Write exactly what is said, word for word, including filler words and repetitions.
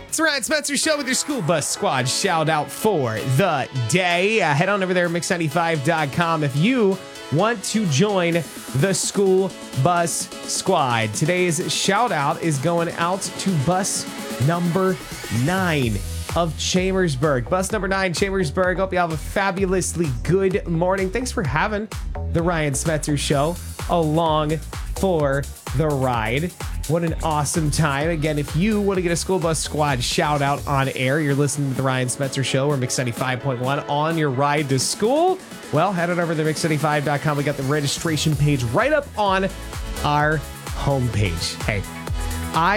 It's the Ryan Spencer Show with your school bus squad shout out for the day. Uh, head on over there at mix ninety-five dot com if you want to join the school bus squad. Today's shout out is going out to bus number nine of Chambersburg. Bus number nine, Chambersburg. Hope you have a fabulously good morning. Thanks for having the Ryan Spencer Show along for the ride. What an awesome time. Again, if you want to get a school bus squad shout out on air, you're listening to the Ryan Spencer Show or Mix ninety-five point one on your ride to school. Well, head on over to mix ninety-five dot com. We got the registration page right up on our homepage. Hey,